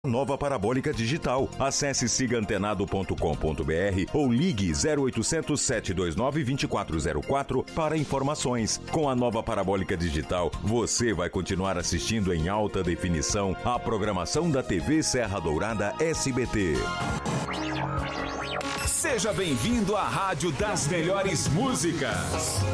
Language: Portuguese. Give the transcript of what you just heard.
Nova Parabólica Digital. Acesse sigaantenado.com.br ou ligue 0800 729 2404 para informações. Com a Nova Parabólica Digital, você vai continuar assistindo em alta definição a programação da TV Serra Dourada SBT. Seja bem-vindo à Rádio das Melhores Músicas.